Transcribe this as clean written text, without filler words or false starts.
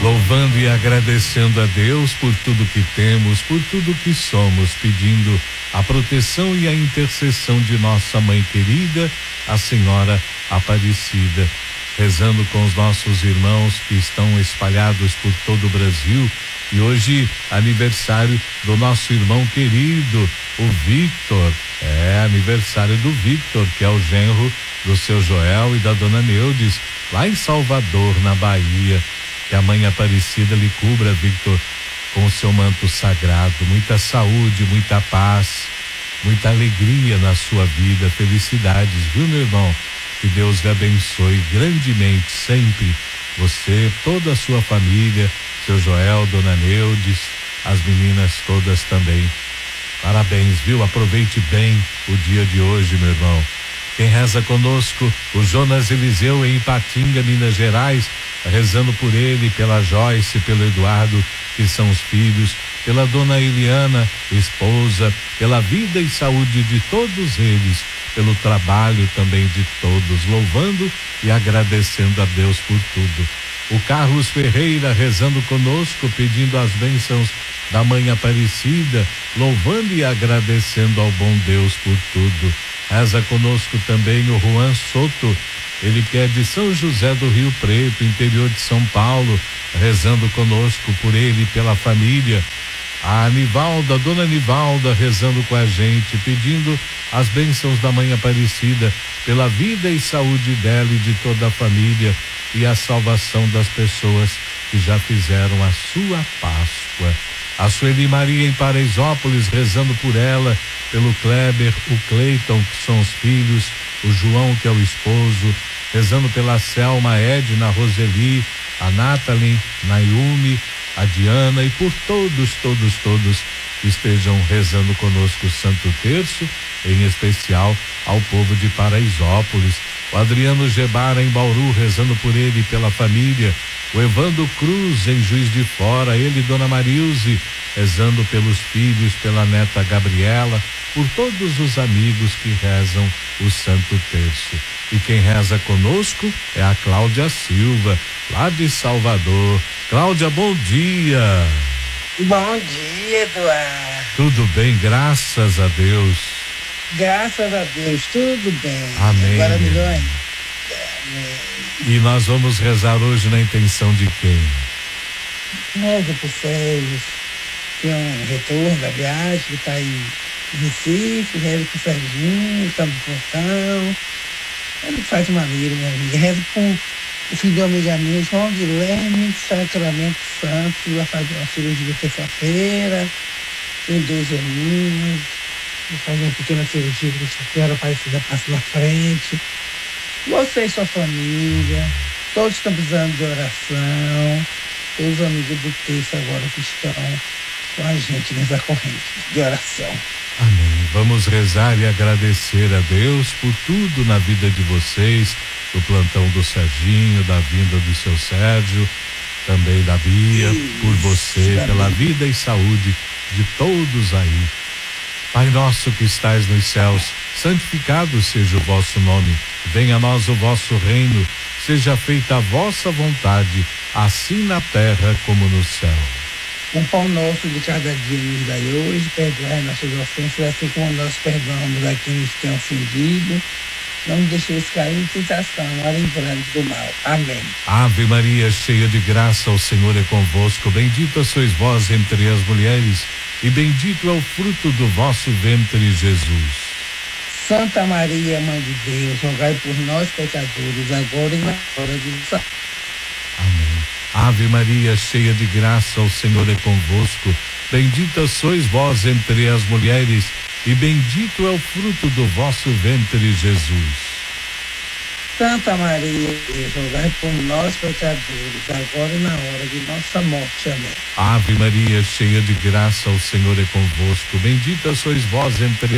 louvando e agradecendo a Deus por tudo que temos, por tudo que somos, pedindo a proteção e a intercessão de nossa mãe querida, a Senhora Aparecida, rezando com os nossos irmãos que estão espalhados por todo o Brasil. E hoje, aniversário do nosso irmão querido, o Victor. É aniversário do Victor, que é o genro do seu Joel e da dona Neudes, lá em Salvador, na Bahia. Que a mãe Aparecida lhe cubra, Victor, com o seu manto sagrado. Muita saúde, muita paz, muita alegria na sua vida. Felicidades, viu, meu irmão? Que Deus lhe abençoe grandemente sempre. Você, toda a sua família, seu Joel, dona Neudes, as meninas todas também. Parabéns, viu? Aproveite bem o dia de hoje, meu irmão. Quem reza conosco, o Jonas Eliseu em Ipatinga, Minas Gerais, rezando por ele, pela Joyce, pelo Eduardo, que são os filhos, pela dona Eliana, esposa, pela vida e saúde de todos eles, pelo trabalho também de todos, louvando e agradecendo a Deus por tudo. O Carlos Ferreira rezando conosco, pedindo as bênçãos da mãe Aparecida, louvando e agradecendo ao bom Deus por tudo. Reza conosco também o Juan Soto, ele que é de São José do Rio Preto, interior de São Paulo, rezando conosco por ele e pela família. A Anivalda, dona Anivalda, rezando com a gente, pedindo as bênçãos da mãe Aparecida, pela vida e saúde dela e de toda a família, e a salvação das pessoas que já fizeram a sua Páscoa. A Sueli Maria em Paraisópolis, rezando por ela, pelo Kleber, o Cleiton, que são os filhos, o João, que é o esposo, rezando pela Selma, Edna, Roseli, a Nathalie, Nayumi, a Diana e por todos que estejam rezando conosco o Santo Terço, em especial ao povo de Paraisópolis. O Adriano Gebara em Bauru, rezando por ele e pela família. O Evandro Cruz em Juiz de Fora, ele e dona Marilze, rezando pelos filhos, pela neta Gabriela, por todos os amigos que rezam o Santo Terço. E quem reza conosco é a Cláudia Silva, lá de Salvador. Cláudia, bom dia. Bom dia, Eduardo. Tudo bem, graças a Deus. Graças a Deus, tudo bem. Amém. Agora melhor ainda. Amém. E nós vamos rezar hoje na intenção de quem? Reza pro Sérgio, tem um retorno da viagem, que tá aí em Recife, reza pro Serginho, tá no portão. Ele faz maneiro, minha amiga. Reza com o filho de uma amiga minha, João Guilherme, Sacramento Santo, vai fazer uma cirurgia terça-feira, tem 2 aninhos, vai fazer uma pequena cirurgia que a Senhora Aparecida passa na frente. Você e sua família, todos estão precisando de oração, todos os amigos do texto agora que estão com a gente nessa corrente de oração. Amém. Vamos rezar e agradecer a Deus por tudo na vida de vocês, do plantão do Serginho, da vinda do seu Sérgio, também da Bia, por você, pela vida e saúde de todos aí. Pai nosso que estais nos céus, santificado seja o vosso nome, venha a nós o vosso reino, seja feita a vossa vontade, assim na terra como no céu. O pão nosso de cada dia nos dai hoje, perdoai nossas ofensas, assim como nós perdoamos a quem nos tem ofendido. Não nos deixeis cair em tentação, mas livrai-nos do mal. Amém. Ave Maria, cheia de graça, o Senhor é convosco. Bendita sois vós entre as mulheres, e bendito é o fruto do vosso ventre, Jesus. Santa Maria, Mãe de Deus, rogai por nós, pecadores, agora e na hora de nossa morte. Amém. Ave Maria, cheia de graça, o Senhor é convosco. Bendita sois vós entre as mulheres, e bendito é o fruto do vosso ventre, Jesus. Santa Maria, rogai por nós, pecadores, agora e na hora de nossa morte. Amém. Ave Maria, cheia de graça, o Senhor é convosco. Bendita sois vós entre